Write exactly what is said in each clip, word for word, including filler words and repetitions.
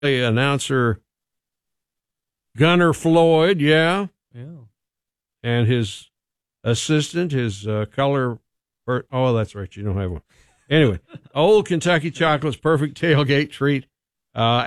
announcer Gunner Floyd, yeah. Yeah. And his assistant, his uh, color, per- oh, that's right, you don't have one. Anyway, Old Kentucky Chocolate's perfect tailgate treat. Uh,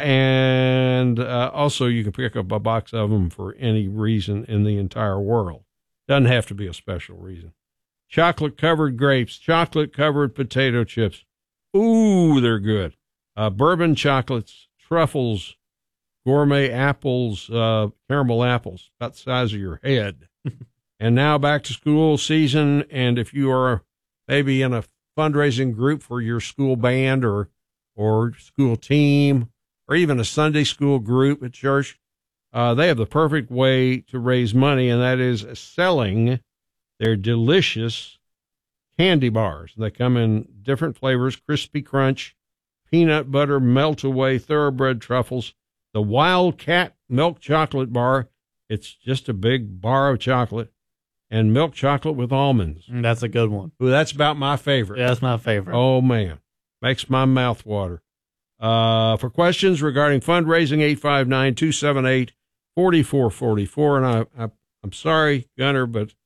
and uh, also you can pick up a box of them for any reason in the entire world. Doesn't have to be a special reason. Chocolate-covered grapes, chocolate-covered potato chips. Ooh, they're good. Uh, bourbon chocolates, truffles, gourmet apples, uh, caramel apples, about the size of your head. And now back to school season, and if you are maybe in a fundraising group for your school band or or school team, or even a Sunday school group at church, uh, they have the perfect way to raise money, and that is selling their delicious candy bars. They come in different flavors: crispy crunch, peanut butter, melt-away, thoroughbred truffles, the Wildcat milk chocolate bar. It's just a big bar of chocolate, and milk chocolate with almonds. That's a good one. Ooh, that's about my favorite. Yeah, that's my favorite. Oh, man. Makes my mouth water. Uh, for questions regarding fundraising, eight five nine, two seven eight, four four four four. And I, I, I'm sorry, Gunner, but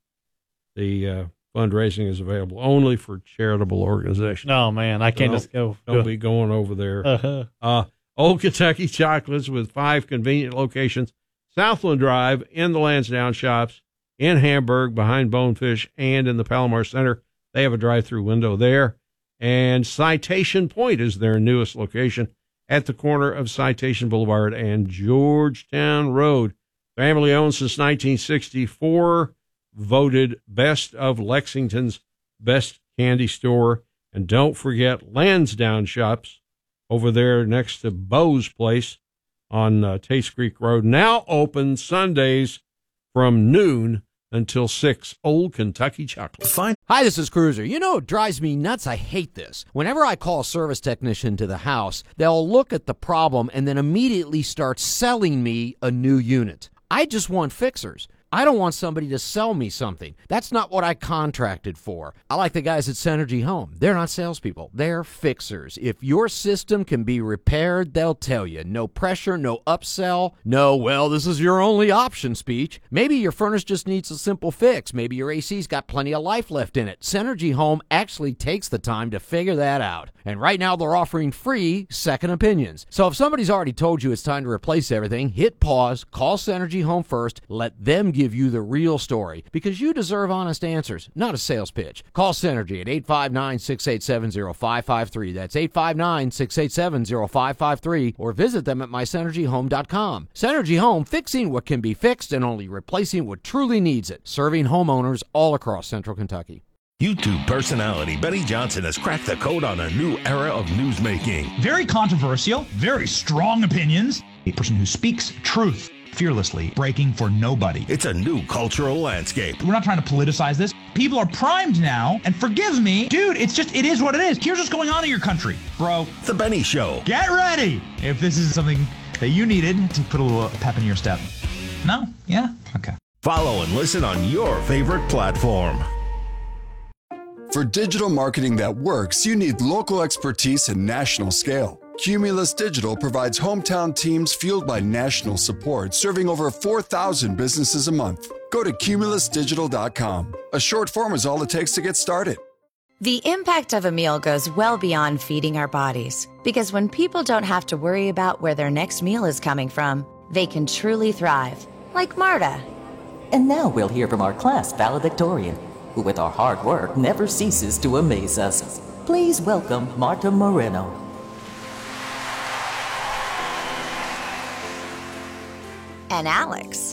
the uh, fundraising is available only for charitable organizations. Oh, man, I can't so just go. Don't go. be going over there. Uh-huh. Uh, Old Kentucky Chocolates with five convenient locations. Southland Drive, in the Lansdowne Shops, in Hamburg, behind Bonefish, and in the Palomar Center. They have a drive-through window there. And Citation Point is their newest location at the corner of Citation Boulevard and Georgetown Road. Family owned since nineteen sixty-four, voted best of Lexington's best candy store. And don't forget Lansdowne Shops over there next to Bo's Place on uh, Taste Creek Road, now open Sundays from noon until six. Old Kentucky Chocolate. Fine. Hi, this is Cruiser. You know, it drives me nuts. I hate this. Whenever I call a service technician to the house, they'll look at the problem and then immediately start selling me a new unit. I just want fixers. I don't want somebody to sell me something. That's not what I contracted for. I like the guys at Synergy Home. They're not salespeople. They're fixers. If your system can be repaired, they'll tell you. No pressure, no upsell, no, well, this is your only option speech. Maybe your furnace just needs a simple fix. Maybe your A C's got plenty of life left in it. Synergy Home actually takes the time to figure that out. And right now they're offering free second opinions. So if somebody's already told you it's time to replace everything, hit pause, call Synergy Home first, let them give you the real story, because you deserve honest answers, not a sales pitch. Call Synergy at eight five nine, six eight seven, zero five five three. That's eight five nine, six eight seven, zero five five three, or visit them at my synergy home dot com. Synergy Home, fixing what can be fixed and only replacing what truly needs it. Serving homeowners all across Central Kentucky. YouTube personality Benny Johnson has cracked the code on a new era of newsmaking. Very controversial, very strong opinions. A person who speaks truth fearlessly, breaking for nobody. It's a new cultural landscape. We're not trying to politicize this. People are primed now, and forgive me, dude, it's just, it is what it is. Here's what's going on in your country, bro. The Benny Show. Get ready if this is something that you needed to put a little pep in your step. No? Yeah? Okay. Follow and listen on your favorite platform. For digital marketing that works, you need local expertise and national scale. Cumulus Digital provides hometown teams fueled by national support, serving over four thousand businesses a month. Go to cumulus digital dot com. A short form is all it takes to get started. The impact of a meal goes well beyond feeding our bodies, because when people don't have to worry about where their next meal is coming from, they can truly thrive, like Marta. And now we'll hear from our class valedictorian, who with our hard work never ceases to amaze us. Please welcome Marta Moreno. And Alex.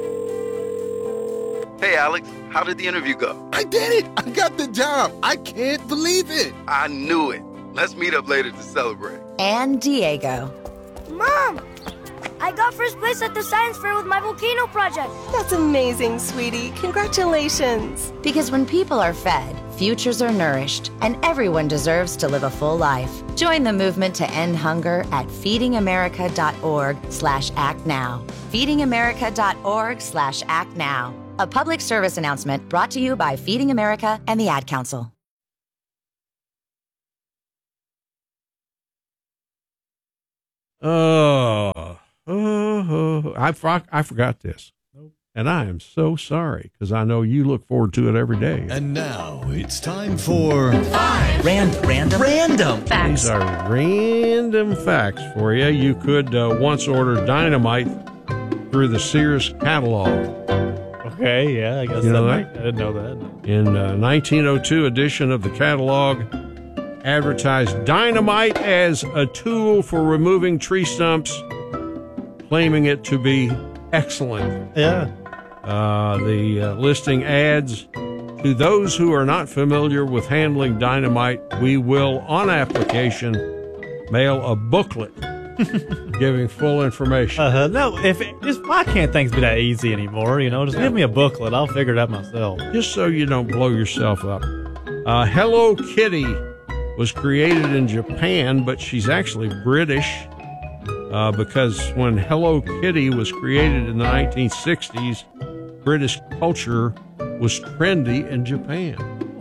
Hey, Alex, how did the interview go? I did it! I got the job! I can't believe it! I knew it. Let's meet up later to celebrate. And Diego. Mom! I got first place at the science fair with my volcano project. That's amazing, sweetie. Congratulations. Because when people are fed, futures are nourished, and everyone deserves to live a full life. Join the movement to end hunger at feeding america dot org slash act now. feeding america dot org slash act now. A public service announcement brought to you by Feeding America and the Ad Council. Oh, oh, oh. I, for- I forgot this. And I am so sorry because I know you look forward to it every day. And now it's time for Five Random Random Random Facts. These are random facts for you. You could uh, once order dynamite through the Sears catalog. Okay, yeah, I guess You know that. that? I didn't know that. In a nineteen oh two edition of the catalog, advertised dynamite as a tool for removing tree stumps, claiming it to be excellent. Yeah. Uh, the uh, listing adds, to those who are not familiar with handling dynamite, we will, on application, mail a booklet giving full information. Uh, no, if it, just why can't things be that easy anymore? You know, just give me a booklet. I'll figure it out myself. Just so you don't blow yourself up. Uh, Hello Kitty was created in Japan, but she's actually British uh, because when Hello Kitty was created in the nineteen sixties, British culture was trendy in Japan.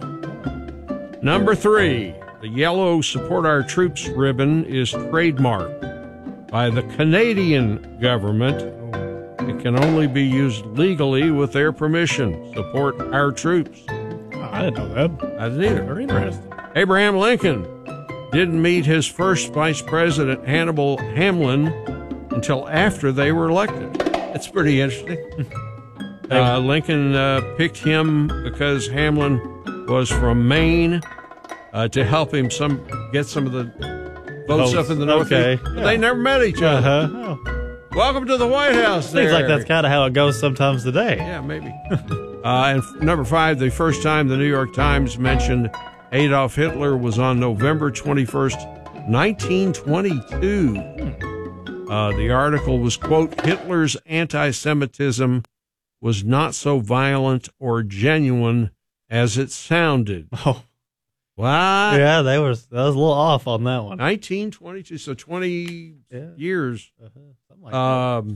Number three, the yellow Support Our Troops ribbon is trademarked by the Canadian government. It can only be used legally with their permission. Support our troops. Oh, I didn't know that. I didn't either. Very interesting. Abraham Lincoln didn't meet his first vice president, Hannibal Hamlin, until after they were elected. That's pretty interesting. Uh, Lincoln uh, picked him because Hamlin was from Maine uh, to help him some get some of the votes Votes. up in the Northeast. Okay. But Yeah. they never met each other. Uh-huh. Oh. Welcome to the White House. Seems there. like that's kind of how it goes sometimes today. Yeah, maybe. uh, and f- number five, the first time the New York Times mentioned Adolf Hitler was on November twenty-first, nineteen twenty-two. Uh, the article was, quote, Hitler's anti-Semitism was not so violent or genuine as it sounded. Oh, what? yeah, they were. That was a little off on that one. nineteen twenty-two, so twenty Yeah. years. Uh-huh. Something like that. Um,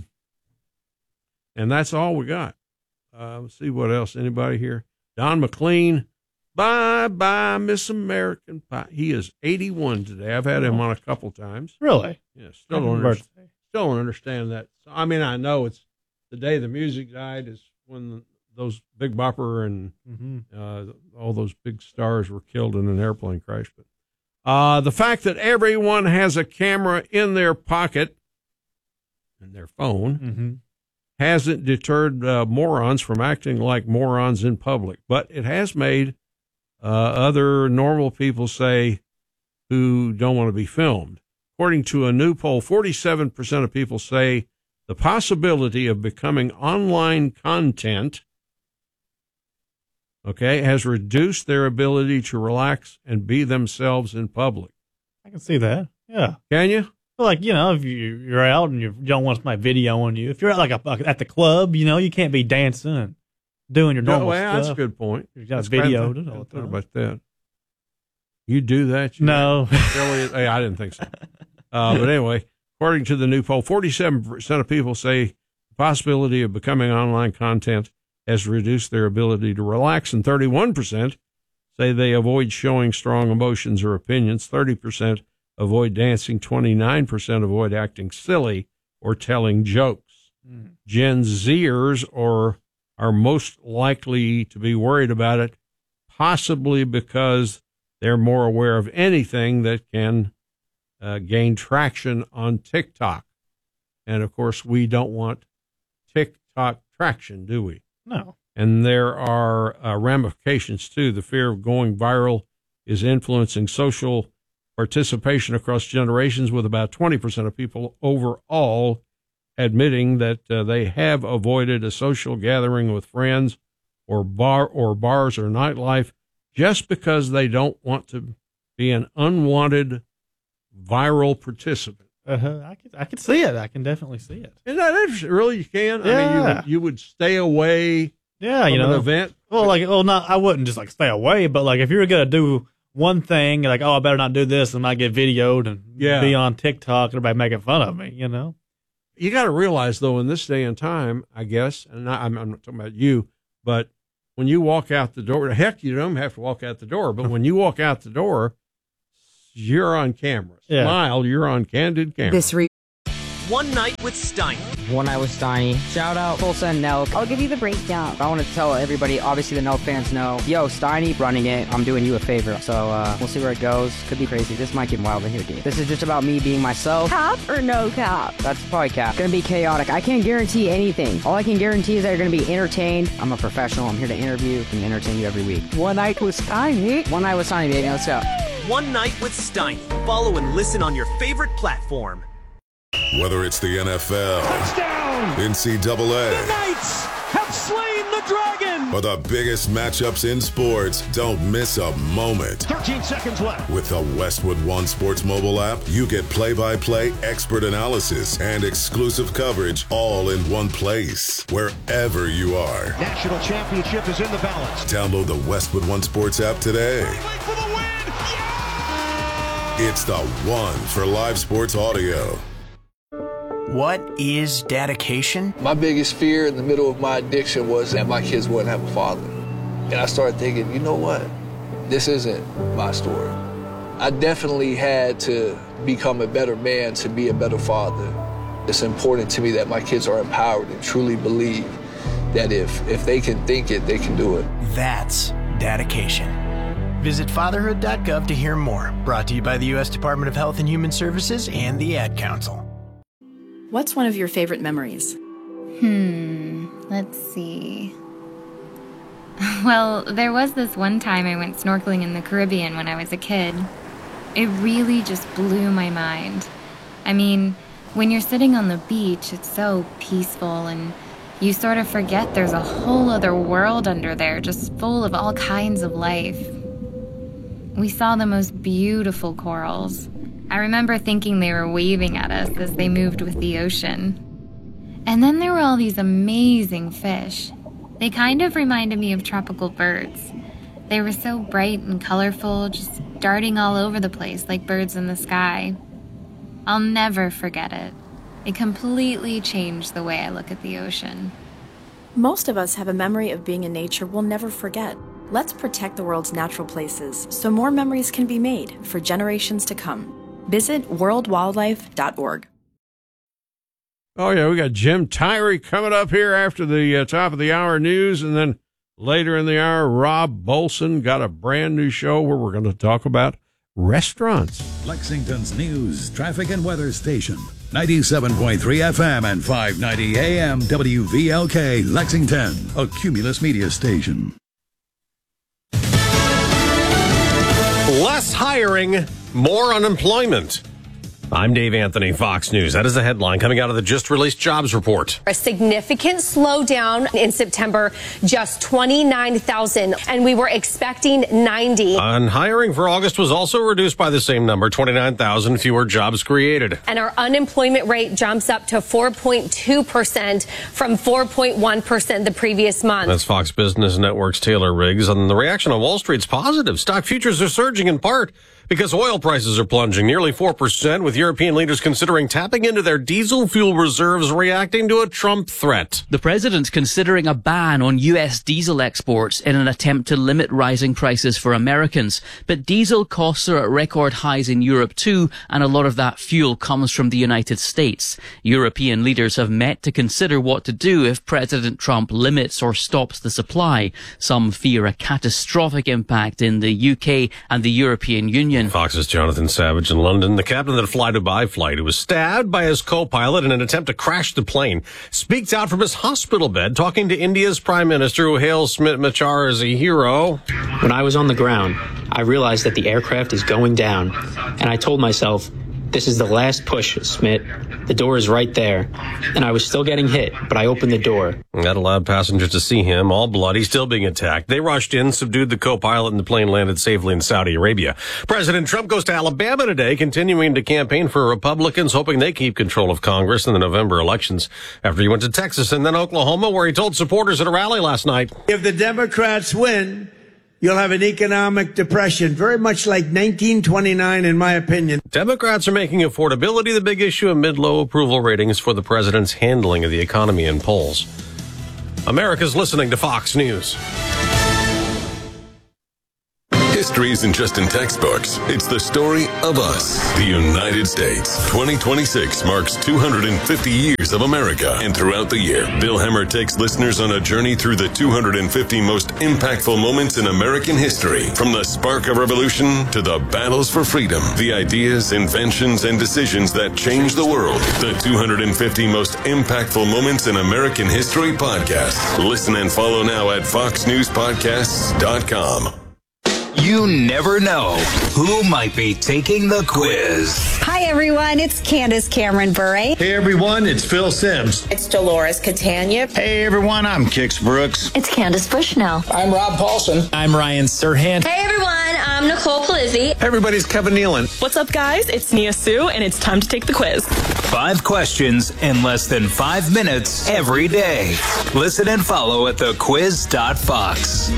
and that's all we got. Uh, let's see what else. Anybody here? Don McLean. Bye bye, Miss American Pie. He is eighty-one today. I've had him on a couple times. Really? Yeah, still don't, Happy understand, birthday. still don't understand that. I mean, I know it's the day the music died is when those Big Bopper and Mm-hmm. uh, all those big stars were killed in an airplane crash. But uh, the fact that everyone has a camera in their pocket and their phone Mm-hmm. hasn't deterred uh, morons from acting like morons in public, but it has made uh, other normal people say who don't want to be filmed. According to a new poll, forty-seven percent of people say the possibility of becoming online content, okay, has reduced their ability to relax and be themselves in public. I can see that. Yeah. Can you? Well, like, you know, if you, you're out and you don't want somebody videoing you, if you're at like a, at the club, you know, you can't be dancing and doing your normal No, well, stuff. that's a good point. You got That's videoed great. it all I the thought time. about that. You do that? You No. Really? Hey, I didn't think so. Uh, but anyway, according to the new poll, forty-seven percent of people say the possibility of becoming online content has reduced their ability to relax, and thirty-one percent say they avoid showing strong emotions or opinions. thirty percent avoid dancing. twenty-nine percent avoid acting silly or telling jokes. Mm. Gen Zers or are most likely to be worried about it, possibly because they're more aware of anything that can uh, gain traction on TikTok. And, of course, we don't want TikTok traction, do we? No. And there are uh, ramifications, too. The fear of going viral is influencing social participation across generations, with about twenty percent of people overall admitting that uh, they have avoided a social gathering with friends or bar or bars or nightlife just because they don't want to be an unwanted viral participant. Uh-huh. I can I can see it. I can definitely see it. Isn't that interesting? Really, you can? I mean, you Yeah. would, you would stay away Yeah, from you know, an event? Well, like, well, not I wouldn't just like stay away, but like if you're gonna do one thing, like, oh, I better not do this, and I might get videoed and Yeah. be on TikTok, and everybody making fun of me, you know. You got to realize, though, in this day and time, I guess, and I, I'm, I'm not talking about you, but when you walk out the door, heck, you don't have to walk out the door, but when you walk out the door, you're on camera. Yeah. Smile, you're on candid camera. This re- One Night with Steiny. One Night with Steiny. Shout out Tulsa and Nelk. I'll give you the breakdown. I want to tell everybody, obviously the Nelk fans know, yo, Steiny running it, I'm doing you a favor. So uh, we'll see where it goes. Could be crazy. This might get wild in here, dude. This is just about me being myself. Cap or no cap? That's probably cap. Gonna be chaotic. I can't guarantee anything. All I can guarantee is that you're gonna be entertained. I'm a professional. I'm here to interview and entertain you every week. One Night with Steiny. One Night with Steiny, baby. Let's go. One Night with Steiny. Follow and listen on your favorite platform. Whether it's the N F L, touchdown, N C double A, the Knights have slain the dragon, or the biggest matchups in sports, don't miss a moment. thirteen seconds left. With the Westwood One Sports mobile app, you get play-by-play expert analysis and exclusive coverage all in one place, wherever you are. National championship is in the balance. Download the Westwood One Sports app today. For the win. Yeah! It's the one for live sports audio. What is dedication? My biggest fear in the middle of my addiction was that my kids wouldn't have a father. And I started thinking, you know what? This isn't my story. I definitely had to become a better man to be a better father. It's important to me that my kids are empowered and truly believe that if, if they can think it, they can do it. That's dedication. Visit fatherhood dot gov to hear more. Brought to you by the U S Department of Health and Human Services and the Ad Council. What's one of your favorite memories? Hmm, let's see. Well, there was this one time I went snorkeling in the Caribbean when I was a kid. It really just blew my mind. I mean, when you're sitting on the beach, it's so peaceful and you sort of forget there's a whole other world under there just full of all kinds of life. We saw the most beautiful corals. I remember thinking they were waving at us as they moved with the ocean. And then there were all these amazing fish. They kind of reminded me of tropical birds. They were so bright and colorful, just darting all over the place like birds in the sky. I'll never forget it. It completely changed the way I look at the ocean. Most of us have a memory of being in nature we'll never forget. Let's protect the world's natural places so more memories can be made for generations to come. Visit world wildlife dot org. Oh, yeah, we got Jim Tyree coming up here after the uh, top of the hour news. And then later in the hour, Rob Bolson got a brand new show where we're going to talk about restaurants. Lexington's news, traffic, and weather station. ninety-seven point three F M and five ninety A M W V L K, Lexington, a Cumulus media station. Less hiring, more unemployment. I'm Dave Anthony, Fox News. That is the headline coming out of the just-released jobs report. A significant slowdown in September, just twenty-nine thousand, and we were expecting ninety. And hiring for August was also reduced by the same number, twenty-nine thousand fewer jobs created. And our unemployment rate jumps up to four point two percent from four point one percent the previous month. That's Fox Business Network's Taylor Riggs. And the reaction on Wall Street's positive. Stock futures are surging in part because oil prices are plunging nearly four percent, with European leaders considering tapping into their diesel fuel reserves, reacting to a Trump threat. The president's considering a ban on U S diesel exports in an attempt to limit rising prices for Americans. But diesel costs are at record highs in Europe too, and a lot of that fuel comes from the United States. European leaders have met to consider what to do if President Trump limits or stops the supply. Some fear a catastrophic impact in the U K and the European Union. Fox's Jonathan Savage in London. The captain of the Fly Dubai flight, who was stabbed by his co-pilot in an attempt to crash the plane, speaks out from his hospital bed, talking to India's Prime Minister, who hails Smit Machar as a hero. When I was on the ground, I realized that the aircraft is going down, and I told myself, this is the last push, Smit. The door is right there. And I was still getting hit, but I opened the door. That allowed passengers to see him, all bloody, still being attacked. They rushed in, subdued the co-pilot, and the plane landed safely in Saudi Arabia. President Trump goes to Alabama today, continuing to campaign for Republicans, hoping they keep control of Congress in the November elections, after he went to Texas and then Oklahoma, where he told supporters at a rally last night. If the Democrats win, you'll have an economic depression, very much like nineteen twenty-nine, in my opinion. Democrats are making affordability the big issue amid low approval ratings for the president's handling of the economy in polls. America's listening to Fox News. history isn't just in textbooks. It's the story of us, the United States. twenty twenty-six marks two hundred fifty years of America. And throughout the year, Bill Hemmer takes listeners on a journey through the two hundred fifty most impactful moments in American history. From the spark of revolution to the battles for freedom, the ideas, inventions, and decisions that changed the world. The two hundred fifty most impactful moments in American history podcast. Listen and follow now at fox news podcasts dot com. You never know who might be taking the quiz. Hi, everyone. It's Candace Cameron Bure. Hey, everyone. It's Phil Sims. It's Dolores Catania. Hey, everyone. I'm Kix Brooks. It's Candace Bushnell. I'm Rob Paulson. I'm Ryan Serhant. Hey, everyone. I'm Nicole Polizzi. Everybody's Kevin Nealon. What's up, guys? It's Nia Sue, and it's time to take the quiz. Five questions in less than five minutes every day. Listen and follow at the quiz dot fox.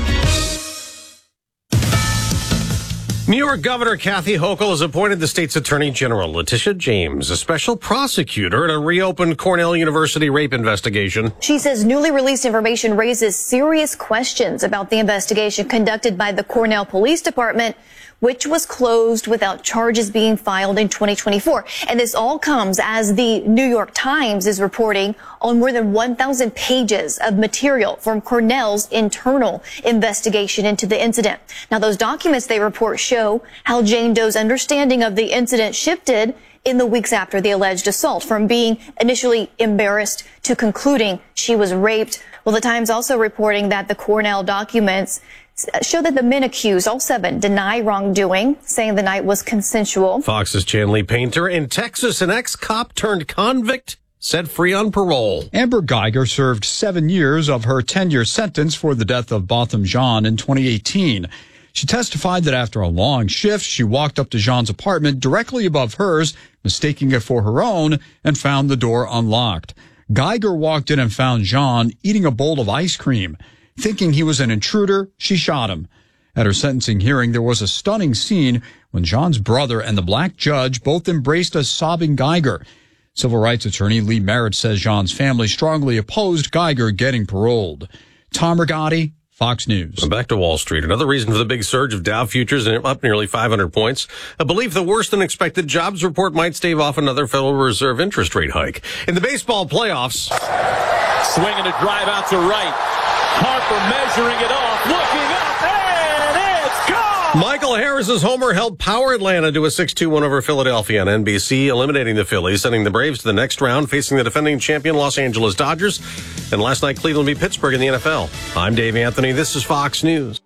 New York Governor Kathy Hochul has appointed the state's Attorney General, Letitia James, a special prosecutor in a reopened Cornell University rape investigation. She says newly released information raises serious questions about the investigation conducted by the Cornell Police Department, which was closed without charges being filed in twenty twenty-four. And this all comes as the New York Times is reporting on more than one thousand pages of material from Cornell's internal investigation into the incident. Now, those documents they report show how Jane Doe's understanding of the incident shifted in the weeks after the alleged assault, from being initially embarrassed to concluding she was raped. Well, the Times also reporting that the Cornell documents show that the men accused, all seven, deny wrongdoing, saying the night was consensual. Fox's Chanley Painter. In Texas, an ex-cop turned convict set free on parole. Amber Geiger served seven years of her ten-year sentence for the death of Botham Jean in twenty eighteen. She testified that after a long shift, she walked up to Jean's apartment directly above hers, mistaking it for her own, and found the door unlocked. Geiger walked in and found Jean eating a bowl of ice cream. Thinking he was an intruder, she shot him. At her sentencing hearing, there was a stunning scene when Jean's brother and the black judge both embraced a sobbing Geiger. Civil rights attorney Lee Merritt says Jean's family strongly opposed Geiger getting paroled. Tom Rigotti, Fox News. Back to Wall Street. Another reason for the big surge of Dow futures, up nearly five hundred points. A belief the worse than expected jobs report might stave off another Federal Reserve interest rate hike. In the baseball playoffs, swinging a drive out to right. Harper measuring it off, looking up, and it's gone! Michael Harris's homer helped power Atlanta to a six two win over Philadelphia on N B C, eliminating the Phillies, sending the Braves to the next round, facing the defending champion Los Angeles Dodgers. And last night, Cleveland beat Pittsburgh in the N F L. I'm Dave Anthony. This is Fox News.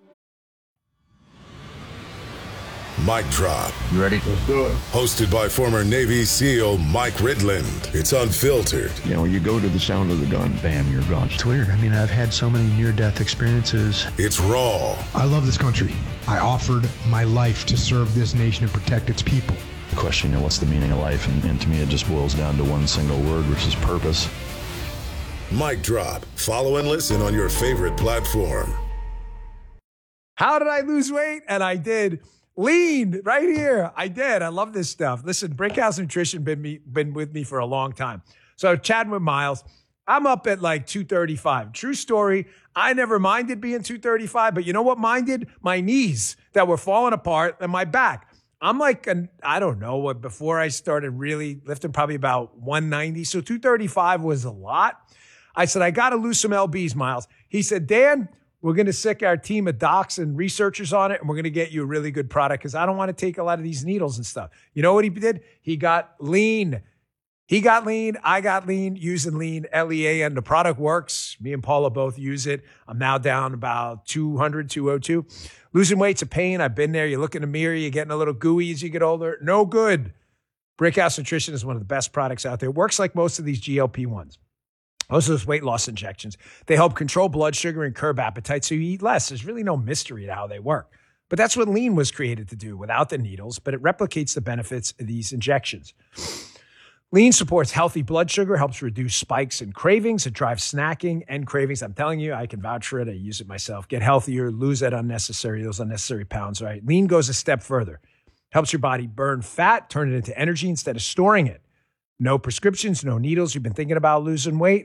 Mic Drop. You ready? Let's do it. Hosted by former Navy SEAL Mike Ridland. It's unfiltered. You know, you go to the sound of the gun, bam, you're gone. It's weird. I mean, I've had so many near-death experiences. It's raw. I love this country. I offered my life to serve this nation and protect its people. The question, you know, what's the meaning of life? And, and to me, it just boils down to one single word, which is purpose. Mic Drop. Follow and listen on your favorite platform. How did I lose weight? And I did. Lean right here. I did. I love this stuff. Listen, Brickhouse Nutrition been me been with me for a long time. So chatting with Miles, I'm up at like two thirty-five. True story. I never minded being two thirty-five, but you know what minded? My knees that were falling apart and my back. I'm like, an, I don't know what, before I started really lifting, probably about one ninety. So two thirty-five was a lot. I said, I got to lose some L Bs, Miles. He said, Dan, we're going to sick our team of docs and researchers on it, and we're going to get you a really good product because I don't want to take a lot of these needles and stuff. You know what he did? He got lean. He got lean. I got lean using lean, L E A, and the product works. Me and Paula both use it. I'm now down about two hundred, two oh two. Losing weight's a pain. I've been there. You look in the mirror, you're getting a little gooey as you get older. No good. Brickhouse Nutrition is one of the best products out there. It works like most of these G L P ones. Most of those weight loss injections, they help control blood sugar and curb appetite so you eat less. There's really no mystery to how they work. But that's what lean was created to do without the needles, but it replicates the benefits of these injections. Lean supports healthy blood sugar, helps reduce spikes and cravings. It drives snacking and cravings. I'm telling you, I can vouch for it. I use it myself. Get healthier, lose that unnecessary, those unnecessary pounds, right? Lean goes a step further. Helps your body burn fat, turn it into energy instead of storing it. No prescriptions, no needles. You've been thinking about losing weight?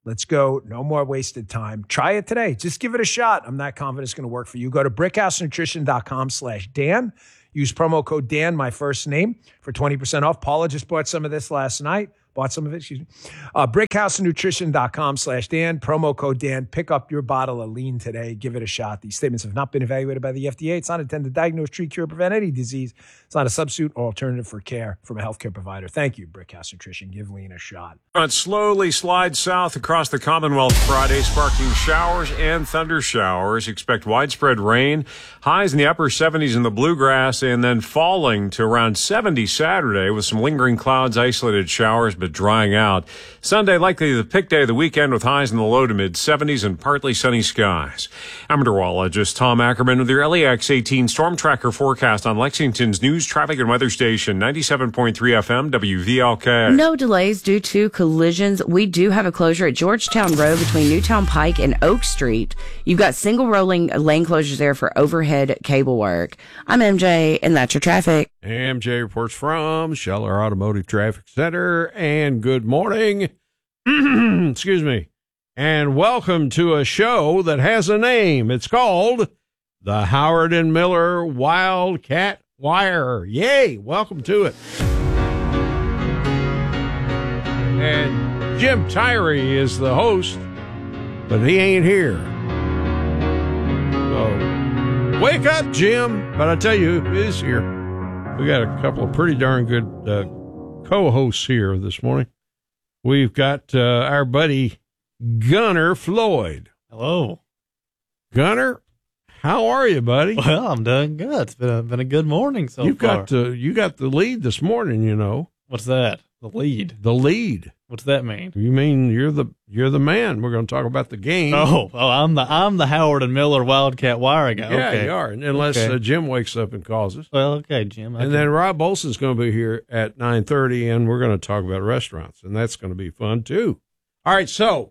Let's go. No more wasted time. Try it today. Just give it a shot. I'm not confident it's going to work for you. Go to brickhousenutrition.com slash Dan. Use promo code Dan, my first name, for twenty percent off. Paula just bought some of this last night. Bought some of it, excuse me. Uh, brickhousenutrition.com slash Dan. Promo code Dan. Pick up your bottle of lean today. Give it a shot. These statements have not been evaluated by the F D A. It's not intended to diagnose, treat, cure, prevent any disease. It's not a substitute or alternative for care from a healthcare provider. Thank you, Brickhouse Nutrition. Give lean a shot. Front slowly slides south across the Commonwealth Friday, sparking showers and thunder showers. Expect widespread rain. Highs in the upper seventies in the bluegrass, and then falling to around seventy Saturday with some lingering clouds, isolated showers, but drying out. Sunday, likely the pick day of the weekend with highs in the low to mid seventies and partly sunny skies. I'm meteorologist Tom Ackerman with your L E X eighteen Storm Tracker forecast on Lexington's news, traffic, and weather station, ninety-seven point three F M W V L K. No delays due to collisions. We do have a closure at Georgetown Road between Newtown Pike and Oak Street. You've got single rolling lane closures there for overhead cable work. I'm M J, and that's your traffic. M J reports from Scheller Automotive Traffic Center, and good morning. Excuse me. And welcome to a show that has a name. It's called the Howard and Miller Wildcat Wire. Yay! Welcome to it. And Jim Tyree is the host, but he ain't here. So wake up, Jim. But I tell you who is here. We got a couple of pretty darn good uh, co-hosts here this morning. We've got uh, our buddy Gunner Floyd. Hello. Gunner, how are you, buddy? Well, I'm doing good. It's been a, been a good morning so You've far. got the, you got the lead this morning, you know. What's that? The lead? The lead. What's that mean? You mean you're the you're the man. We're going to talk about the game. Oh, oh, I'm the I'm the Howard and Miller Wildcat Wire guy. Yeah, okay. you are, unless okay. uh, Jim wakes up and calls us. Well, okay, Jim. I and can... then Rob Olson's going to be here at nine thirty, and we're going to talk about restaurants, and that's going to be fun, too. All right, so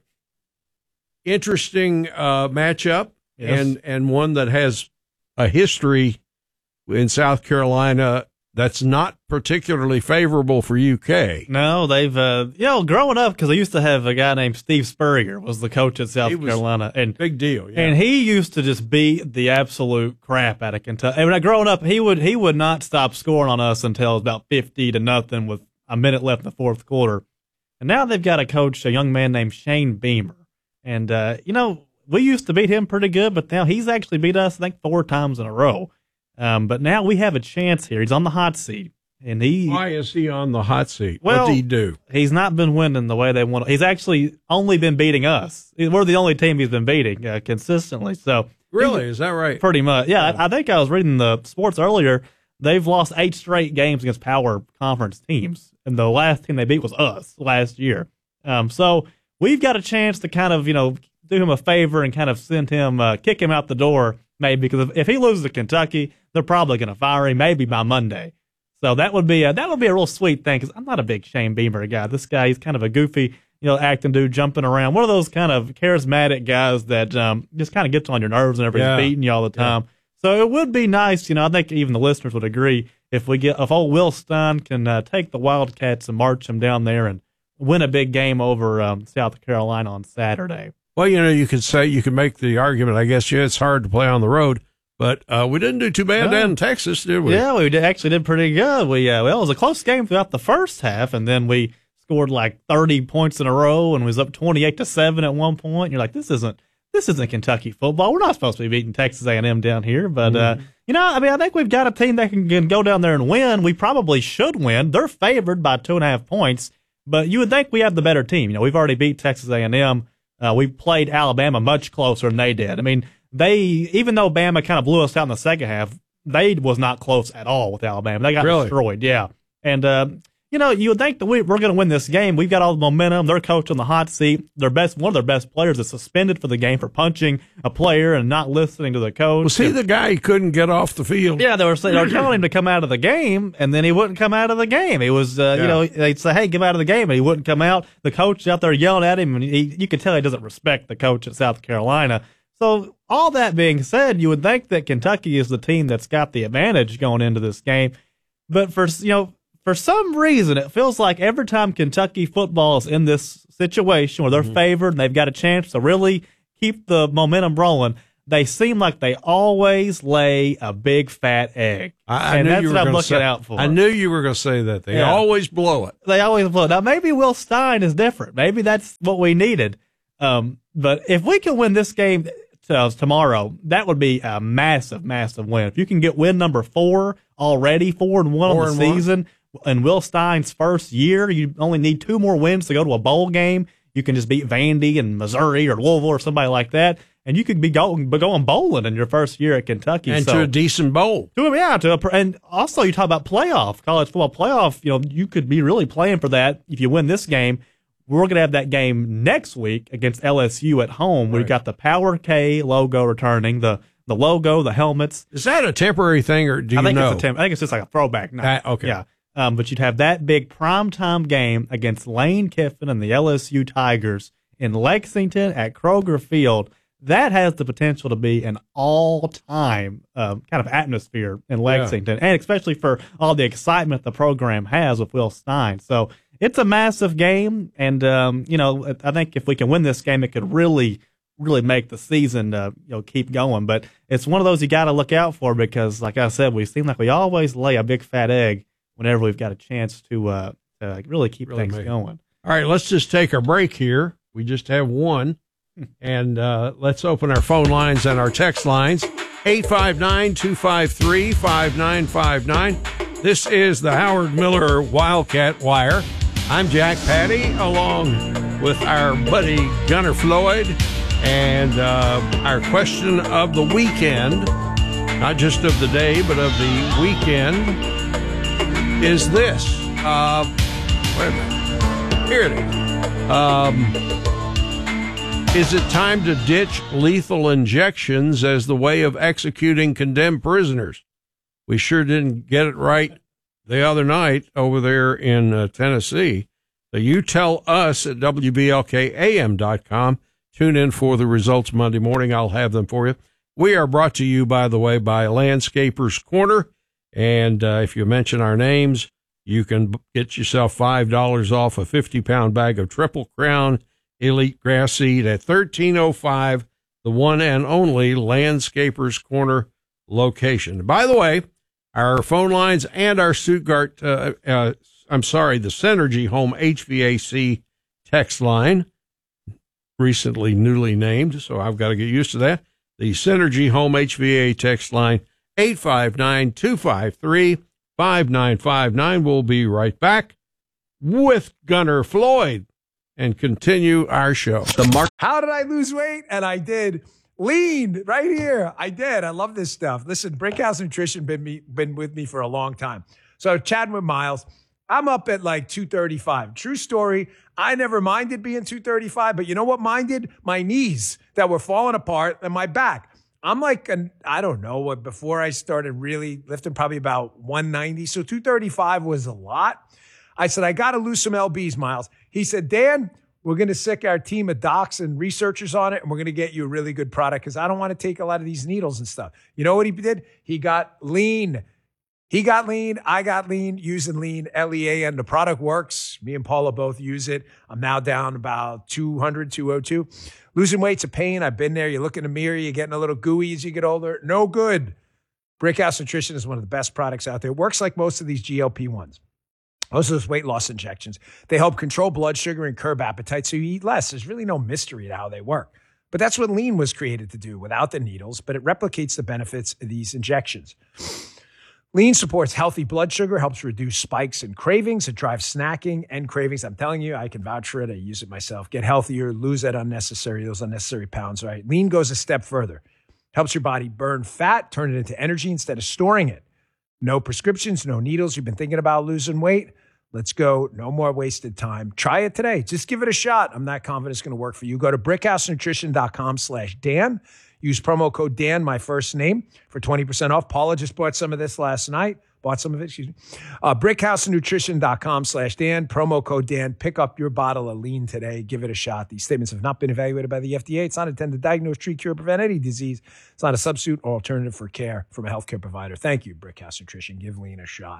interesting uh, matchup, yes. and, and one that has a history in South Carolina that's not particularly favorable for U K. No, they've, uh, you know, growing up, because I used to have a guy named Steve Spurrier was the coach at South Carolina. and Big deal, yeah. And he used to just beat the absolute crap out of Kentucky. And when I growing up, he would he would not stop scoring on us until it was about fifty to nothing with a minute left in the fourth quarter. And now they've got a coach, a young man named Shane Beamer. And, uh, you know, we used to beat him pretty good, but now he's actually beat us, I think, four times in a row. Um, but now we have a chance here. He's on the hot seat. And he, Why is he on the hot seat? Well, what did he do? He's not been winning the way they want. He's actually only been beating us. We're the only team he's been beating uh, consistently. So Really? Is that right? Pretty much. Yeah, I, I think I was reading the sports earlier. They've lost eight straight games against power conference teams, and the last team they beat was us last year. Um, so we've got a chance to kind of, you know, do him a favor and kind of send him, uh, kick him out the door, maybe, because if, if he loses to Kentucky, they're probably going to fire him, maybe by Monday. So that would be a, that would be a real sweet thing, because I'm not a big Shane Beamer guy. This guy, he's kind of a goofy, you know, acting dude, jumping around. One of those kind of charismatic guys that um, just kind of gets on your nerves whenever Yeah. he's beating you all the time. Yeah. So it would be nice, you know, I think even the listeners would agree, if we get if old Will Stein can uh, take the Wildcats and march them down there and win a big game over um, South Carolina on Saturday. Well, you know, you could say, you could make the argument, I guess, yeah, it's hard to play on the road, but uh, we didn't do too bad No. down in Texas, did we? Yeah, we did, actually did pretty good. We uh, well, it was a close game throughout the first half, and then we scored like thirty points in a row and was up twenty-eight to seven at one point. You're like, this isn't this isn't Kentucky football. We're not supposed to be beating Texas A and M down here, but Mm-hmm. uh, you know, I mean, I think we've got a team that can, can go down there and win. We probably should win. They're favored by two and a half points, but you would think we have the better team. You know, we've already beat Texas A and M. Uh, we played Alabama much closer than they did. I mean, they even though Bama kind of blew us out in the second half, they was not close at all with Alabama. They got Really? destroyed. Yeah, and. Uh, You know, you would think that we, we're going to win this game. We've got all the momentum. Their coach on the hot seat. Their best, one of their best players is suspended for the game for punching a player and not listening to the coach. Was he the guy who couldn't get off the field? Yeah, they were, saying, they were telling him to come out of the game, and then he wouldn't come out of the game. He was, uh, Yeah. you know, they'd say, hey, get out of the game, and he wouldn't come out. The coach out there yelling at him, and he, you could tell he doesn't respect the coach at South Carolina. So all that being said, you would think that Kentucky is the team that's got the advantage going into this game. But for, you know, for some reason, it feels like every time Kentucky football is in this situation where they're mm-hmm. favored and they've got a chance to really keep the momentum rolling, they seem like they always lay a big fat egg. I, I and knew that's you were what I'm gonna looking say, out for. I knew you were going to say that. They Yeah. always blow it. They always blow it. Now, maybe Will Stein is different. Maybe that's what we needed. Um, but if we can win this game uh, tomorrow, that would be a massive, massive win. If you can get win number four already, four and one Four on the and season, in Will Stein's first year, you only need two more wins to go to a bowl game. You can just beat Vandy and Missouri or Louisville or somebody like that, and you could be going, be going bowling in your first year at Kentucky. And so, to a decent bowl. To a, yeah, to a, and also you talk about playoff, college football playoff. You know, you could be really playing for that if you win this game. We're going to have that game next week against L S U at home. Right. We've got the Power K logo returning, the the logo, the helmets. Is that a temporary thing, or do you I think know? It's a temp- I think it's just like a throwback night. Uh, okay. Yeah. Um, but you'd have that big primetime game against Lane Kiffin and the L S U Tigers in Lexington at Kroger Field. That has the potential to be an all-time um, kind of atmosphere in Lexington, yeah. and especially for all the excitement the program has with Will Stein. So it's a massive game, and um, you know, I think if we can win this game, it could really, really make the season uh, you know keep going. But it's one of those you got to look out for because, like I said, we seem like we always lay a big fat egg whenever we've got a chance to, uh, to really keep really things going. All right, let's just take a break here. We just have one. And uh, let's open our phone lines and our text lines. eight five nine, two five three, five nine five nine. This is the Howard Miller Wildcat Wire. I'm Jack Patty, along with our buddy Gunner Floyd. And uh, our question of the weekend, not just of the day, but of the weekend, is this. Uh, wait a minute. Here it is. Um, is it time to ditch lethal injections as the way of executing condemned prisoners? We sure didn't get it right the other night over there in uh, Tennessee. So you tell us at W B L K A M dot com. Tune in for the results Monday morning. I'll have them for you. We are brought to you, by the way, by Landscapers Corner. And uh, if you mention our names, you can get yourself five dollars off a fifty pound bag of Triple Crown Elite Grass Seed at thirteen oh five, the one and only Landscapers Corner location. By the way, our phone lines and our Stuttgart, uh, uh, I'm sorry, the Synergy Home H V A C text line, recently newly named, so I've got to get used to that. The Synergy Home H V A text line, eight five nine, two five three, five nine five nine. We'll be right back with Gunner Floyd and continue our show. The Mark. How did I lose weight? And I did. Lean right here. I did. I love this stuff. Listen, Brinkhouse Nutrition been me been with me for a long time. So chatting with Miles, I'm up at like two thirty-five. True story. I never minded being two thirty-five, but you know what minded? My knees that were falling apart and my back. I'm like, an, I don't know, what before I started really lifting, probably about one ninety. So two thirty-five was a lot. I said, I got to lose some L Bs, Miles. He said, Dan, we're going to sick our team of docs and researchers on it, and we're going to get you a really good product because I don't want to take a lot of these needles and stuff. You know what he did? He got lean. He got lean. I got lean using lean, L E A N. The product works. Me and Paula both use it. I'm now down about two hundred, two oh two. Losing weight's a pain. I've been there. You look in the mirror, you're getting a little gooey as you get older. No good. Brinkhouse Nutrition is one of the best products out there. It works like most of these G L P ones. Most of those weight loss injections. They help control blood sugar and curb appetite so you eat less. There's really no mystery to how they work. But that's what lean was created to do without the needles, but it replicates the benefits of these injections. Lean supports healthy blood sugar, helps reduce spikes and cravings. It drives snacking and cravings. I'm telling you, I can vouch for it. I use it myself. Get healthier, lose that unnecessary, those unnecessary pounds, right? Lean goes a step further. Helps your body burn fat, turn it into energy instead of storing it. No prescriptions, no needles. You've been thinking about losing weight? Let's go. No more wasted time. Try it today. Just give it a shot. I'm not confident it's going to work for you. Go to brickhousenutrition.com slash Dan. Use promo code Dan, my first name, for twenty percent off. Paula just bought some of this last night. Bought some of it, excuse me. Uh, brickhousenutrition.com slash Dan. Promo code Dan. Pick up your bottle of lean today. Give it a shot. These statements have not been evaluated by the F D A. It's not intended to diagnose, treat, cure, prevent any disease. It's not a substitute or alternative for care from a healthcare provider. Thank you, Brickhouse Nutrition. Give lean a shot.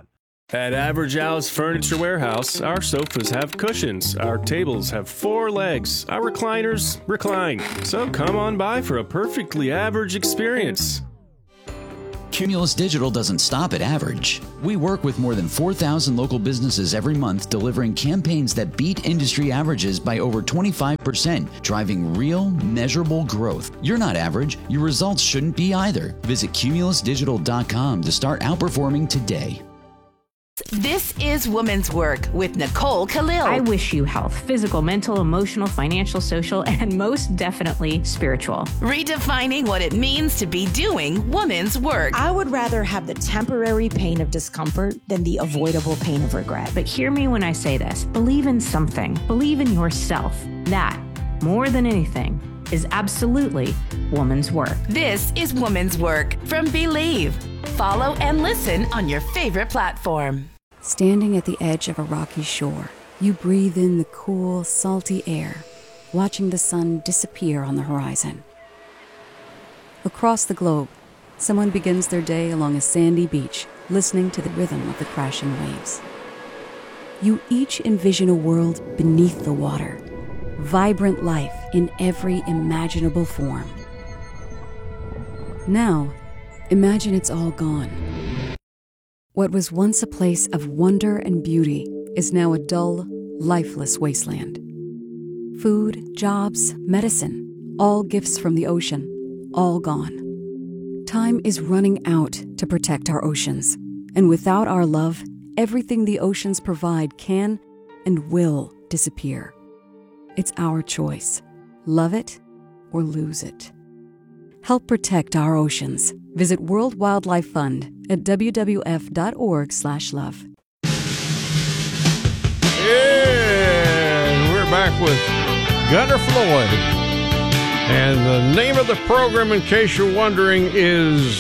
At Average Alice Furniture Warehouse, our sofas have cushions, our tables have four legs, our recliners recline. So come on by for a perfectly average experience. Cumulus Digital doesn't stop at average. We work with more than four thousand local businesses every month, delivering campaigns that beat industry averages by over twenty-five percent, driving real, measurable growth. You're not average. Your results shouldn't be either. Visit cumulus digital dot com to start outperforming today. This is Women's Work with Nicole Khalil. I wish you health, physical, mental, emotional, financial, social, and most definitely spiritual. Redefining what it means to be doing women's work. I would rather have the temporary pain of discomfort than the avoidable pain of regret. But hear me when I say this. Believe in something. Believe in yourself. That, more than anything, is absolutely woman's work. This is Woman's Work from Believe. Follow and listen on your favorite platform. Standing at the edge of a rocky shore, you breathe in the cool, salty air, watching the sun disappear on the horizon. Across the globe, someone begins their day along a sandy beach, listening to the rhythm of the crashing waves. You each envision a world beneath the water, vibrant life in every imaginable form. Now, imagine it's all gone. What was once a place of wonder and beauty is now a dull, lifeless wasteland. Food, jobs, medicine, all gifts from the ocean, all gone. Time is running out to protect our oceans, and without our love, everything the oceans provide can and will disappear. It's our choice. Love it or lose it. Help protect our oceans. Visit World Wildlife Fund at w w f dot org slash love. And we're back with Gunner Floyd. And the name of the program, in case you're wondering, is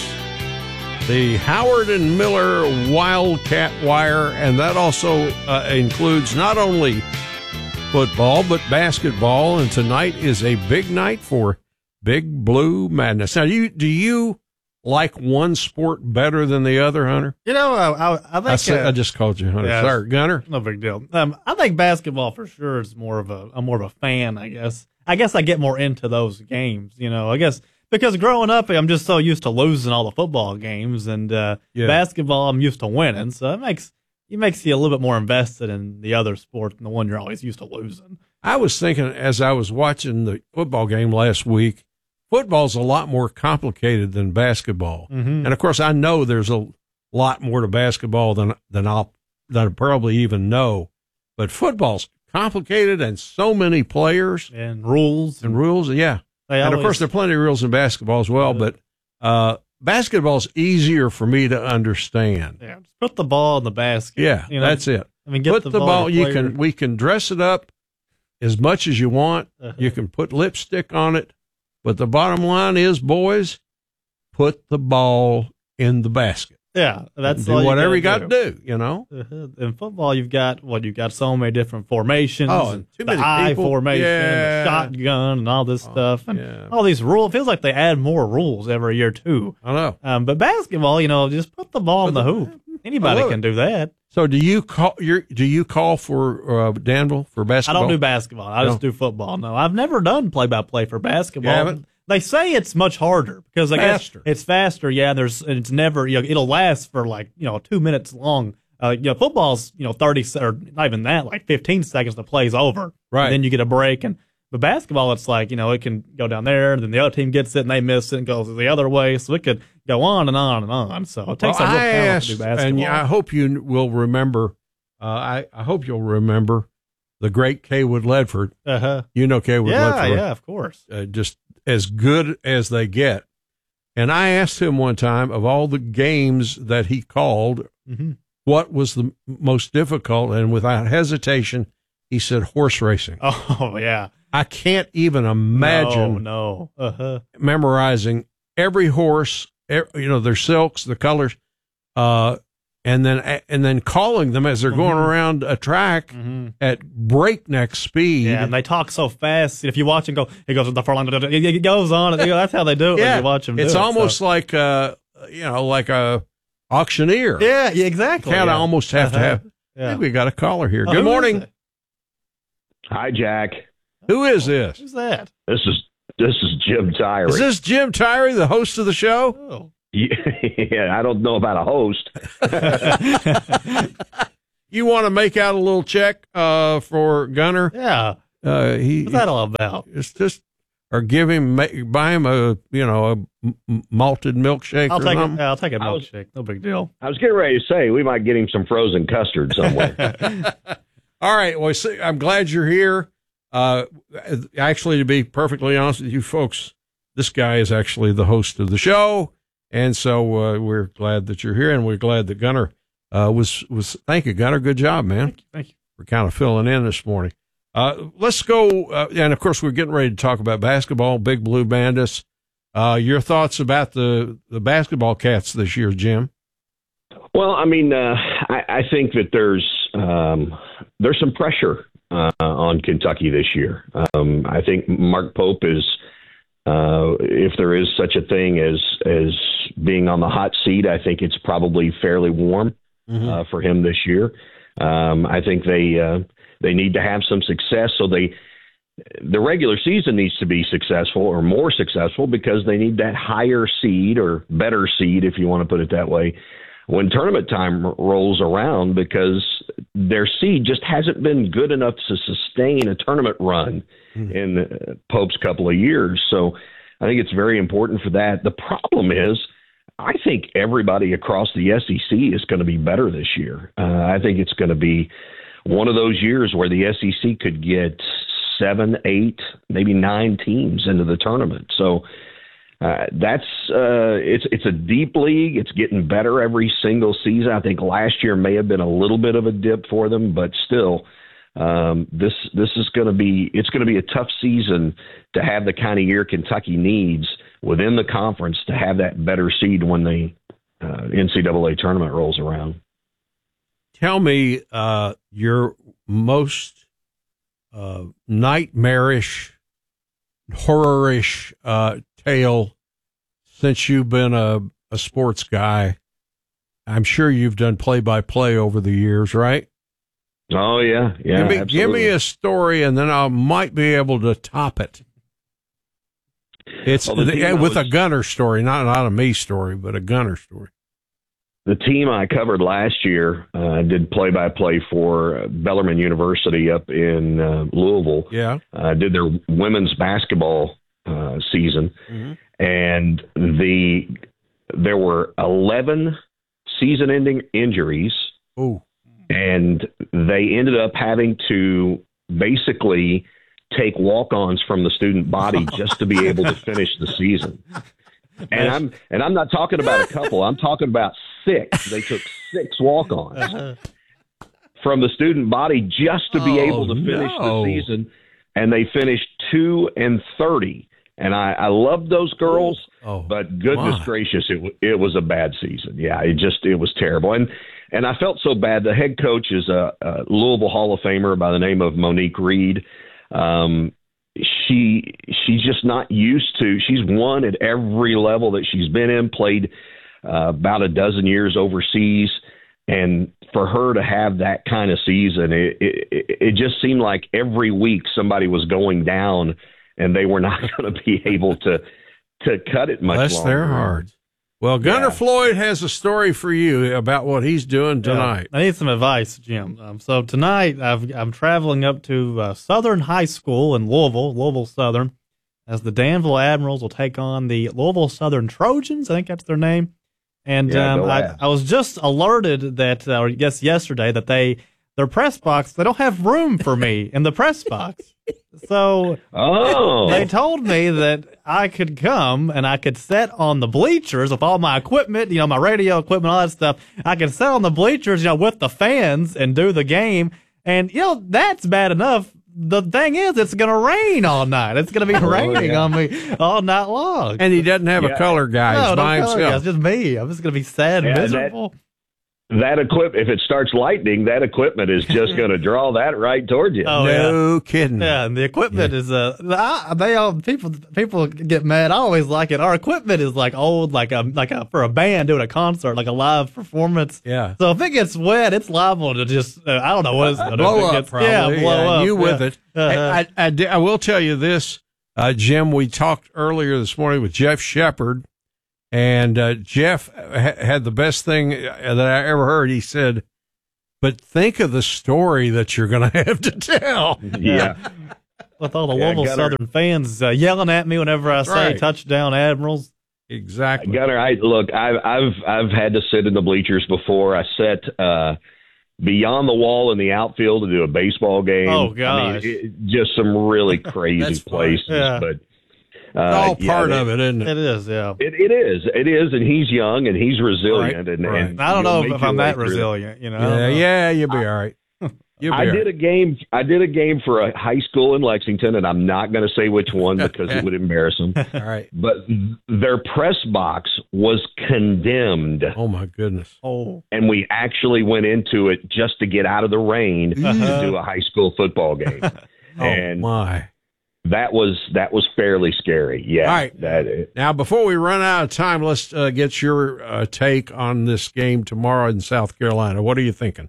the Howard and Miller Wildcat Wire. And that also uh, includes not only football, but basketball. And tonight is a big night for Big Blue Madness. Now, do you, do you like one sport better than the other, Hunter? You know, I, I, I think I, said, uh, I just called you Hunter. yeah, Sorry, Gunner. No big deal. Um, I think basketball for sure is more of a. I'm more of a fan. I guess. I guess I get more into those games. You know, I guess because growing up, I'm just so used to losing all the football games, and uh, Yeah. basketball, I'm used to winning. So it makes it makes you a little bit more invested in the other sport than the one you're always used to losing. I was thinking as I was watching the football game last week, football's a lot more complicated than basketball. Mhm. And of course, I know there's a lot more to basketball than than I'll than I probably even know. But football's complicated and so many players and rules and rules. Yeah. They and of always- course, there are plenty of rules in basketball as well, but uh, basketball's easier for me to understand. Yeah, just put the ball in the basket. Yeah, you know? that's it. I mean, get put the, the, ball. ball. to You player. can we can dress it up as much as you want. Uh-huh. You can put lipstick on it, but the bottom line is, boys, put the ball in the basket. Yeah, that's do all whatever you got gotta to do. You know. Uh-huh. In football, you've got what you've got so many different formations. Oh, and too the many eye people. formation, Yeah. the shotgun, and all this stuff, and yeah. all these rules. It feels like they add more rules every year too. I know. Um, but basketball, you know, just put the ball in the hoop. Anybody love can it. do that. So do you call your do you call for uh, Danville for I basketball? don't do basketball. I just No. do football. No, I've never done play by play for basketball. You haven't? They say it's much harder because I Faster. guess it's faster. Yeah, there's and it's never you know it'll last for like you know two minutes long. Uh, you know, football's you know thirty se- or not even that, like fifteen seconds. The play's over. Right. And then you get a break. And but basketball, it's like you know it can go down there, and then the other team gets it, and they miss it, and goes the other way. So it could go on and on and on. So it takes Well, a real I talent asked, to do basketball. and yeah, I hope you will remember. Uh, I I hope you'll remember the great Kaywood Ledford. Uh-huh. You know Kaywood Yeah, Ledford. yeah, of course. Uh, just as good as they get. And I asked him one time, of all the games that he called, Mm-hmm. what was the m- most difficult? And without hesitation, he said horse racing. Oh yeah. I can't even imagine No, no. Uh-huh. memorizing every horse, e- you know, their silks, the colors, uh, and then and then calling them as they're going Mhm. around a track Mhm. at breakneck speed. Yeah, and they talk so fast. If you watch and go, it goes the furlong. It goes on. And that's how they do it. Yeah, when you watch them. it's do it, almost so. like uh, you know, like a auctioneer. Yeah, yeah exactly. Kind of yeah. almost have uh-huh. to have. Yeah. I think we got a caller here. Oh, Good who morning. is it? Hi, Jack. Who is this? Who's that? This is this is Jim Tyree. Is this Jim Tyree, the host of the show? Oh. Yeah, I don't know about a host. You want to make out a little check uh, for Gunner? Yeah. Uh, he, What's that all about? It's just, or give him, buy him a, you know, a m- malted milkshake. I'll or take something. a, I'll take a I was- milkshake. No big deal. I was getting ready to say we might get him some frozen custard somewhere. All right. Well, see, I'm glad you're here. Uh, actually, to be perfectly honest with you folks, this guy is actually the host of the show. And so uh, we're glad that you're here, and we're glad that Gunner uh, was, was, thank you, Gunner. Good job, man. Thank you. Thank you. We're kind of filling in this morning. Uh, let's go. Uh, and of course, we're getting ready to talk about basketball, Big Blue Bandits. Uh, your thoughts about the, the basketball Cats this year, Jim? Well, I mean, uh, I, I think that there's um, there's some pressure uh, on Kentucky this year. Um, I think Mark Pope is, uh, if there is such a thing as as being on the hot seat, I think it's probably fairly warm mm-hmm. uh, for him this year. Um, I think they uh, they need to have some success, so they the regular season needs to be successful or more successful because they need that higher seed or better seed, if you want to put it that way, when tournament time rolls around, because their seed just hasn't been good enough to sustain a tournament run mm-hmm. in uh, Pope's couple of years. So I think it's very important for that. The problem is, I think everybody across the S E C is going to be better this year. Uh, I think it's going to be one of those years where the S E C could get seven, eight, maybe nine teams into the tournament. So uh, that's uh, it's it's a deep league. It's getting better every single season. I think last year may have been a little bit of a dip for them, but still, um, this this is going to be it's going to be a tough season to have the kind of year Kentucky needs within the conference to have that better seed when the uh, N C double A tournament rolls around. Tell me uh, your most uh, nightmarish, horror-ish uh, tale since you've been a, a sports guy. I'm sure you've done play-by-play over the years, right? Oh, yeah. Yeah, give me, absolutely. give me a story, and then I might be able to top it. It's well, the the, with was, a Gunner story, not, not a me story, but a Gunner story. The team I covered last year uh, did play-by-play for Bellarmine University up in uh, Louisville. Yeah. Uh, did their women's basketball uh, season. Mm-hmm. And the there were eleven season-ending injuries. Ooh. And they ended up having to basically take walk-ons from the student body just to be able to finish the season. And I'm and I'm not talking about a couple. I'm talking about six. They took six walk-ons from the student body just to be oh, able to finish no. the season, and they finished two and thirty. And I, I loved those girls, oh, but goodness my. gracious, it w- it was a bad season. Yeah, it just it was terrible. And and I felt so bad. The head coach is a, a Louisville Hall of Famer by the name of Monique Reed. Um, she she's just not used to. She's won at every level that she's been in. Played uh, about a dozen years overseas, and for her to have that kind of season, it, it it just seemed like every week somebody was going down, and they were not going to be able to to cut it much Bless longer. their hearts. Well, Gunner Yeah. Floyd has a story for you about what he's doing tonight. Yeah, I need some advice, Jim. Um, so tonight I've, I'm traveling up to uh, Southern High School in Louisville, Louisville Southern, as the Danville Admirals will take on the Louisville Southern Trojans. I think that's their name. And Yeah, um, go I, Ads. I was just alerted that, uh, or I guess yesterday, that they their press box, they don't have room for me in the press box. So Oh. they told me that I could come and I could sit on the bleachers with all my equipment, you know, my radio equipment, all that stuff. I could sit on the bleachers, you know, with the fans and do the game. And, you know, that's bad enough. The thing is, it's going to rain all night. It's going to be Oh, raining yeah. on me all night long. And he doesn't have Yeah. a color guy. no, He's no by color guy. himself. It's just me. I'm just going to be sad and Yeah, that- miserable. that equip if it starts lightning, that equipment is just going to draw that right towards you. Oh, no yeah. kidding. Yeah, and the equipment yeah. is uh, I, they all people people get mad. I always like it. Our equipment is like old, like a like a for a band doing a concert, like a live performance. Yeah. So if it gets wet, it's liable to just uh, I don't know what it's going to blow up. Gets, probably. Yeah, blow yeah, up. You with yeah. it? Uh-huh. I, I, I, I will tell you this, uh, Jim. We talked earlier this morning with Jeff Shepard. And uh, Jeff ha- had the best thing that I ever heard. He said, but think of the story that you're going to have to tell. Yeah. With all the yeah, Louisville Gunner. Southern fans uh, yelling at me whenever I That's say right. touchdown Admirals. Exactly. Gunner, I, look, I've, I've, I've had to sit in the bleachers before. I sat uh, beyond the wall in the outfield to do a baseball game. Oh, gosh. I mean, it, just some really crazy That's places. Yeah. But It's all yeah, part it, of it, isn't it? It is, yeah. It, it is. It is. And he's young and he's resilient. Right, And, right. and I don't you'll know make if your I'm way that through resilient, you know. I Yeah, don't know. yeah, you'll be all right. You'll be I all did right. a game. I did a game for a high school in Lexington, and I'm not going to say which one because it would embarrass them. All right. But their press box was condemned, Oh, my goodness. Oh. and we actually went into it just to get out of the rain Uh-huh. to do a high school football game, Oh, and my. that was that was fairly scary. Yeah. All right. That Now, before we run out of time, let's uh, get your uh, take on this game tomorrow in South Carolina. What are you thinking?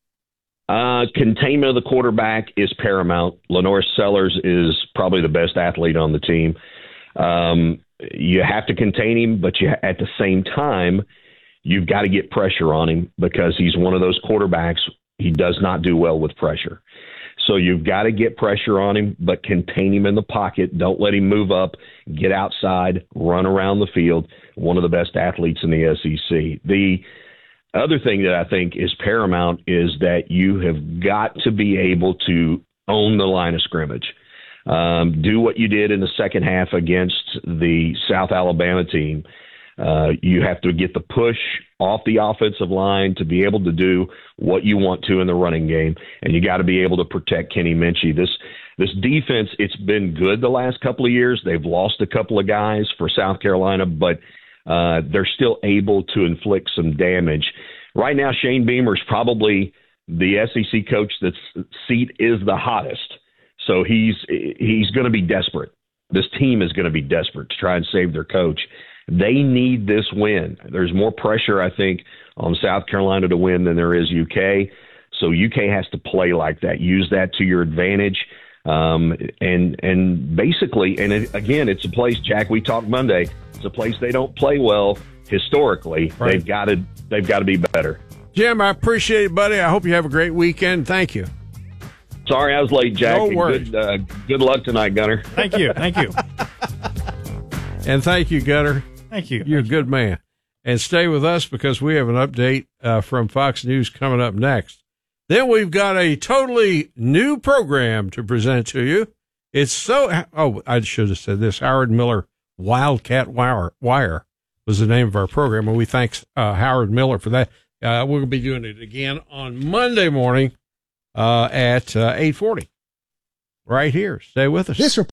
Uh, containment of the quarterback is paramount. Lenore Sellers is probably the best athlete on the team. Um, you have to contain him, but you at the same time, you've got to get pressure on him because he's one of those quarterbacks. He does not do well with pressure. So you've got to get pressure on him, but contain him in the pocket. Don't let him move up, get outside, run around the field. One of the best athletes in the S E C. The other thing that I think is paramount is that you have got to be able to own the line of scrimmage. Um, do what you did in the second half against the South Alabama team. Uh, you have to get the push off the offensive line to be able to do what you want to in the running game, and you got to be able to protect Kenny Minchie. This this defense, it's been good the last couple of years. They've lost a couple of guys for South Carolina, but uh, they're still able to inflict some damage. Right now, Shane Beamer's probably the S E C coach that's seat is the hottest, so he's he's going to be desperate. This team is going to be desperate to try and save their coach. They need this win. There's more pressure, I think, on South Carolina to win than there is U K. So U K has to play like that. Use that to your advantage. Um, and and basically, and it, again, it's a place, Jack, we talked Monday, it's a place they don't play well historically. Right. They've got to they've got to be better. Jim, I appreciate it, buddy. I hope you have a great weekend. Thank you. Sorry I was late, Jack. No and worries. Good, uh, good luck tonight, Gunner. Thank you. Thank you. And thank you, Gunner. Thank you. You're a good man. And stay with us because we have an update uh, from Fox News coming up next. Then we've got a totally new program to present to you. It's so, oh, I should have said this. Howard Miller Wildcat Wire, Wire was the name of our program, and we thank uh, Howard Miller for that. Uh, we're going to be doing it again on Monday morning uh, at uh, eight forty right here. Stay with us. This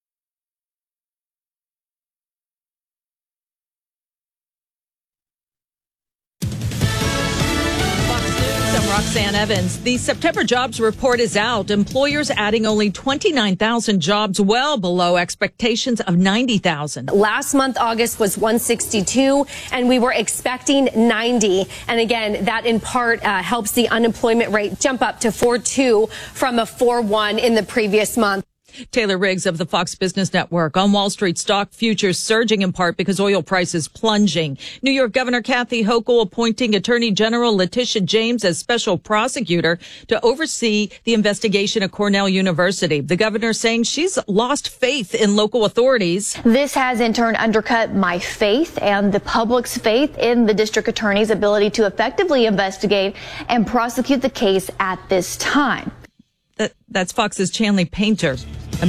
I'm Roxanne Evans. The September jobs report is out. Employers adding only twenty-nine thousand jobs, well below expectations of ninety thousand. Last month, August was one sixty-two, and we were expecting ninety. And again, that in part uh, helps the unemployment rate jump up to four point two from a four point one in the previous month. Taylor Riggs of the Fox Business Network. On Wall Street, stock futures surging in part because oil prices plunging. New York Governor Kathy Hochul appointing Attorney General Letitia James as special prosecutor to oversee the investigation at Cornell University. The governor saying she's lost faith in local authorities. This has in turn undercut my faith and the public's faith in the district attorney's ability to effectively investigate and prosecute the case at this time. That, that's Fox's Chanley Painter. Um,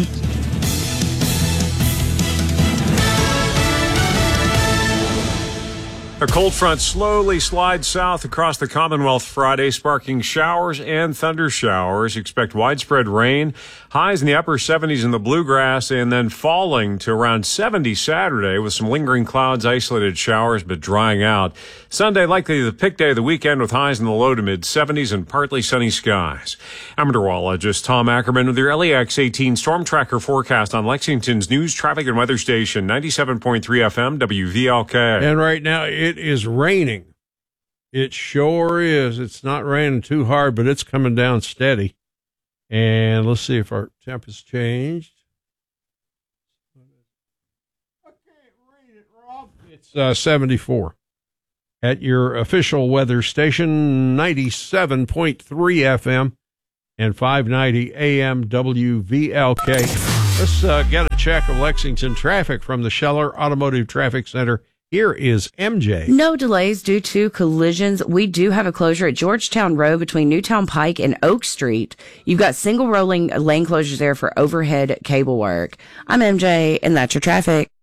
A cold front slowly slides south across the Commonwealth Friday, sparking showers and thunder showers. Expect widespread rain, highs in the upper seventies in the bluegrass, and then falling to around seventy Saturday with some lingering clouds, isolated showers, but drying out. Sunday, likely the pick day of the weekend with highs in the low to mid seventies and partly sunny skies. I'm meteorologist Tom Ackerman with your L E X eighteen Storm Tracker forecast on Lexington's news, traffic, and weather station, ninety-seven point three F M, W V L K. And right now it is raining. It sure is. It's not raining too hard, but it's coming down steady. And let's see if our temp has changed. I can't read it, Rob. It's uh, seventy-four. At your official weather station, ninety-seven point three F M and five ninety A M W V L K. Let's uh, get a check of Lexington traffic from the Scheller Automotive Traffic Center. Here is M J. No delays due to collisions. We do have a closure at Georgetown Road between Newtown Pike and Oak Street. You've got single rolling lane closures there for overhead cable work. I'm M J, and that's your traffic.